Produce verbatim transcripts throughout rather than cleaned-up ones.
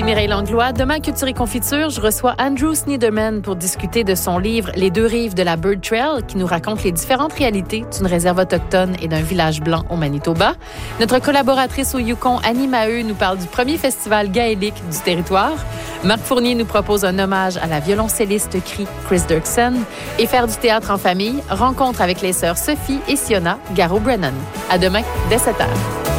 Ici Mireille Langlois. Demain, Culture et Confiture, je reçois Andrew Sniderman pour discuter de son livre « Les deux rives de la Bird Trail » qui nous raconte les différentes réalités d'une réserve autochtone et d'un village blanc au Manitoba. Notre collaboratrice au Yukon, Annie Maheu, nous parle du premier festival gaélique du territoire. Marc Fournier nous propose un hommage à la violoncelliste Cree Chris Dirksen. Et faire du théâtre en famille, rencontre avec les sœurs Sophie et Siona Garreau-Brennan. À demain, dès sept heures.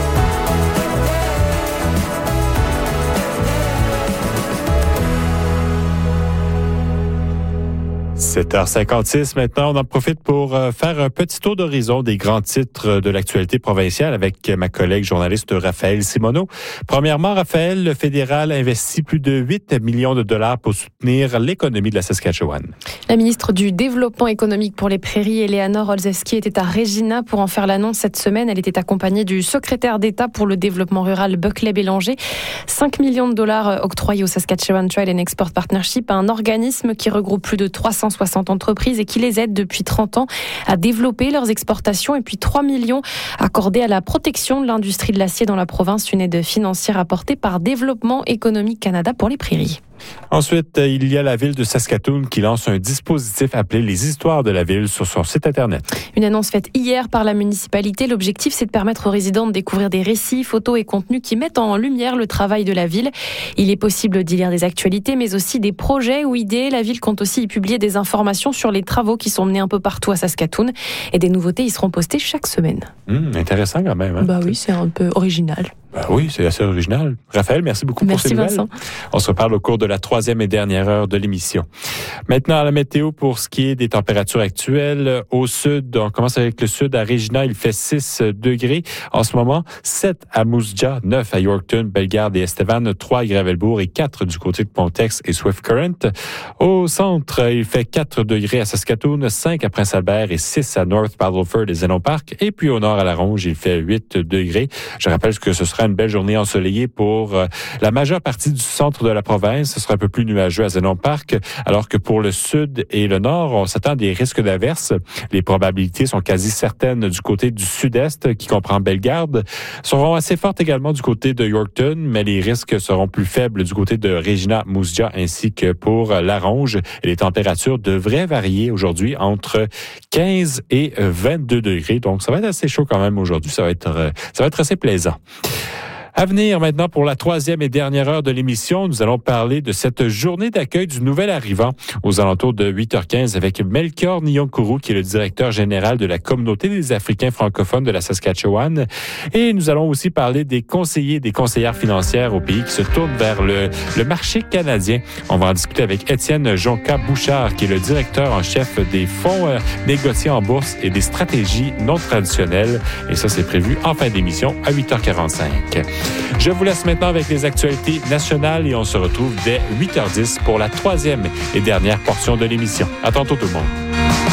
sept heures cinquante-six maintenant, on en profite pour euh, faire un petit tour d'horizon des grands titres de l'actualité provinciale avec ma collègue journaliste Raphaël Simoneau. Premièrement, Raphaël, le fédéral investit plus de huit millions de dollars pour soutenir l'économie de la Saskatchewan. La ministre du Développement économique pour les Prairies, Eleanor Olszewski, était à Regina pour en faire l'annonce cette semaine. Elle était accompagnée du secrétaire d'État pour le développement rural, Buckley Bélanger. cinq millions de dollars octroyés au Saskatchewan Trade and Export Partnership, un organisme qui regroupe plus de trois cent soixante entreprises et qui les aide depuis trente ans à développer leurs exportations, et puis trois millions accordés à la protection de l'industrie de l'acier dans la province, une aide financière apportée par Développement économique Canada pour les Prairies. Ensuite, il y a la ville de Saskatoon qui lance un dispositif appelé Les Histoires de la ville sur son site Internet. Une annonce faite hier par la municipalité. L'objectif, c'est de permettre aux résidents de découvrir des récits, photos et contenus qui mettent en lumière le travail de la ville. Il est possible d'y lire des actualités, mais aussi des projets ou idées. La ville compte aussi y publier des informations sur les travaux qui sont menés un peu partout à Saskatoon. Et des nouveautés y seront postées chaque semaine. Mmh, intéressant quand même. Hein? Bah oui, c'est un peu original. Ben oui, c'est assez original. Raphaël, merci beaucoup merci pour ces Vincent. nouvelles. On se reparle au cours de la troisième et dernière heure de l'émission. Maintenant, à la météo pour ce qui est des températures actuelles. Au sud, on commence avec le sud. À Regina, il fait six degrés. En ce moment, sept à Moose Jaw, neuf à Yorkton, Bellegarde et Estevan, trois à Gravelbourg et quatre du côté de Pontex et Swift Current. Au centre, il fait quatre degrés à Saskatoon, cinq à Prince-Albert et six à North Battleford et Zenon Park. Et puis au nord à La Ronge, il fait huit degrés. Je rappelle que ce sera une belle journée ensoleillée pour euh, la majeure partie du centre de la province. Ce sera un peu plus nuageux à Zenon Park, alors que pour le sud et le nord, on s'attend à des risques d'averses. Les probabilités sont quasi certaines du côté du sud-est, qui comprend Bellegarde, seront assez fortes également du côté de Yorkton, mais les risques seront plus faibles du côté de Regina, Moose Jaw, ainsi que pour La Ronge. Et les températures devraient varier aujourd'hui entre quinze et vingt-deux degrés. Donc, ça va être assez chaud quand même aujourd'hui. Ça va être, ça va être assez plaisant. À venir maintenant pour la troisième et dernière heure de l'émission, nous allons parler de cette journée d'accueil du nouvel arrivant aux alentours de huit heures quinze avec Melchior Nyonkuru, qui est le directeur général de la communauté des Africains francophones de la Saskatchewan. Et nous allons aussi parler des conseillers, des conseillères financières au pays qui se tournent vers le, le marché canadien. On va en discuter avec Étienne Jonca-Bouchard, qui est le directeur en chef des fonds euh, négociés en bourse et des stratégies non traditionnelles. Et ça, c'est prévu en fin d'émission à huit heures quarante-cinq. Je vous laisse maintenant avec les actualités nationales et on se retrouve dès huit heures dix pour la troisième et dernière portion de l'émission. À tantôt tout le monde.